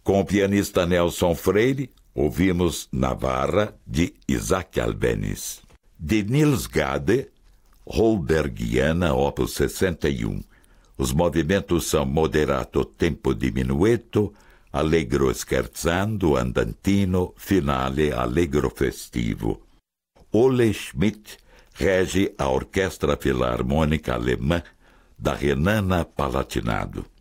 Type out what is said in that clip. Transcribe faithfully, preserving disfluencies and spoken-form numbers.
Com o pianista Nelson Freire, ouvimos Navarra, de Isaac Albéniz. De Niels Gade, Holbergiana, opus sessenta e um. Os movimentos são moderato tempo diminueto, allegro scherzando, andantino, finale, allegro festivo. Ole Schmidt rege a Orquestra Filarmônica Alemã da Renana Palatinado.